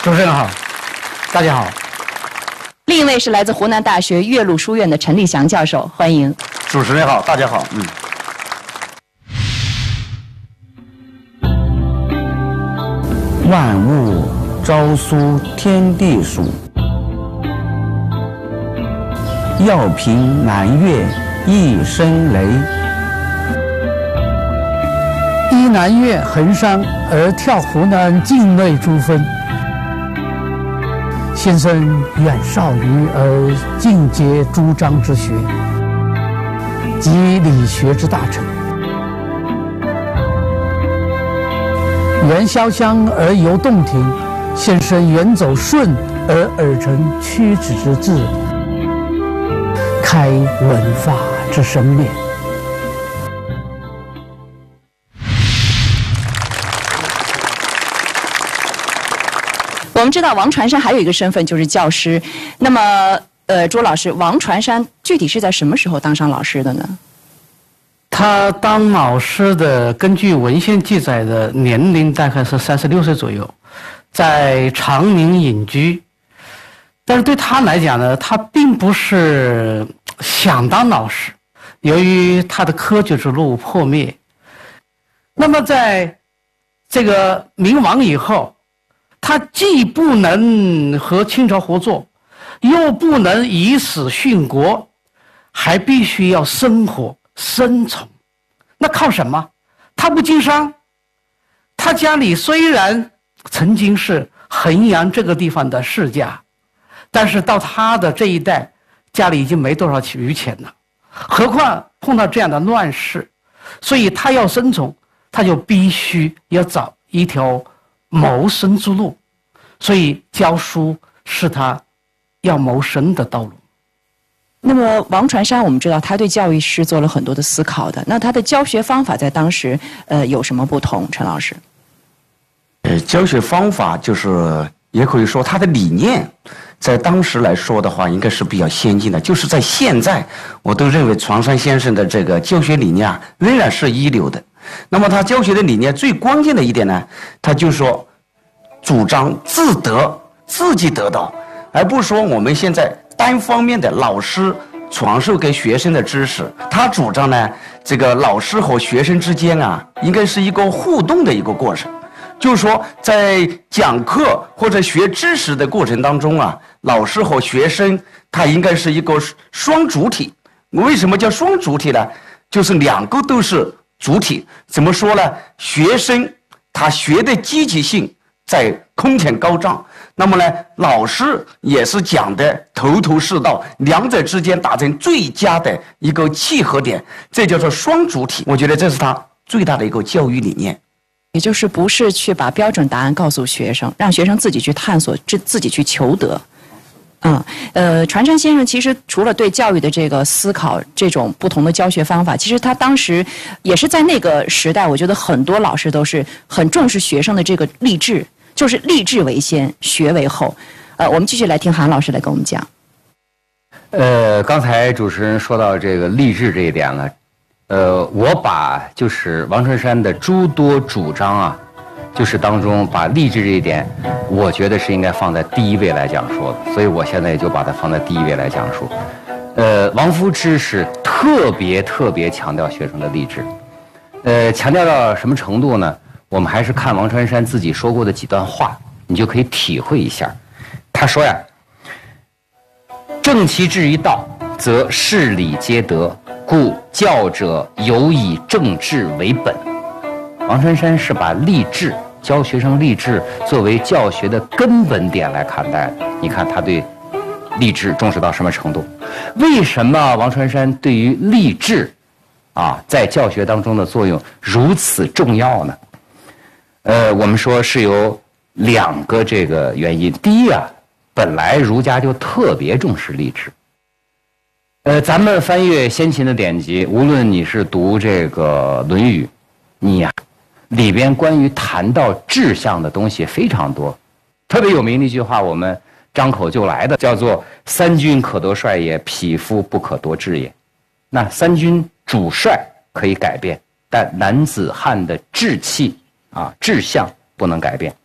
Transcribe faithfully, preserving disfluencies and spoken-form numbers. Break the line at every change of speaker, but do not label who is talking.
主持人好，大家好。
另一位是来自湖南大学岳麓书院的陈立祥教授，欢迎。
主持人好，大家好。嗯。
万物朝苏天地属，要凭南岳一声雷。
依南岳衡山而跳湖南境内诸峰，先生远少于而尽皆诸张之学，及理学之大成。缘潇湘而游洞庭，先生远走顺而耳成曲直之志，开文法之生面。
我们知道王传山还有一个身份就是教师，那么呃，朱老师，王传山具体是在什么时候当上老师的呢？
他当老师的，根据文献记载的年龄大概是三十六岁左右，在长宁隐居。但是对他来讲呢，他并不是想当老师，由于他的科举之路破灭。那么在这个明亡以后，他既不能和清朝合作，又不能以死殉国，还必须要生活生存。那靠什么？他不经商，他家里虽然曾经是衡阳这个地方的世家，但是到他的这一代，家里已经没多少余钱了，何况碰到这样的乱世，所以他要生存，他就必须要找一条谋生之路，所以教书是他要谋生的道路。
那么王传山，我们知道他对教育是做了很多的思考的。那他的教学方法在当时，呃，有什么不同？陈老师，
呃，教学方法就是也可以说他的理念，在当时来说的话，应该是比较先进的。就是在现在，我都认为传山先生的这个教学理念啊，仍然是一流的。那么他教学的理念最关键的一点呢，他就说主张自得，自己得到，而不是说我们现在单方面的老师传授给学生的知识。他主张呢，这个老师和学生之间啊，应该是一个互动的一个过程。就是说，在讲课或者学知识的过程当中啊，老师和学生他应该是一个双主体。为什么叫双主体呢？就是两个都是主体。怎么说呢？学生他学的积极性在空前高涨，那么呢，老师也是讲的头头是道，两者之间达成最佳的一个契合点，这叫做双主体。我觉得这是他最大的一个教育理念。
也就是不是去把标准答案告诉学生，让学生自己去探索，自自己去求得。嗯，呃，传山先生其实除了对教育的这个思考，这种不同的教学方法，其实他当时也是在那个时代，我觉得很多老师都是很重视学生的这个励志。就是立志为先，学为后。呃，我们继续来听韩老师来跟我们讲。
呃，刚才主持人说到这个励志这一点了，呃，我把就是王传山的诸多主张啊，就是当中把励志这一点，我觉得是应该放在第一位来讲述的，所以我现在也就把它放在第一位来讲述。呃，王夫之是特别特别强调学生的励志，呃，强调到什么程度呢？我们还是看王传山自己说过的几段话，你就可以体会一下。他说呀：“正其志于道，则事理皆得，故教者有以政治为本。”王传山是把励志、教学生励志作为教学的根本点来看待的。你看他对励志重视到什么程度？为什么王传山对于励志啊在教学当中的作用如此重要呢？呃，我们说是有两个这个原因。第一啊，本来儒家就特别重视励志。呃，咱们翻阅先秦的典籍，无论你是读这个《论语》，你呀、啊、里边关于谈到志向的东西非常多。特别有名的一句话，我们张口就来的，叫做“三军可夺帅也，匹夫不可夺志也”。那三军主帅可以改变，但男子汉的志气啊，志向不能改变。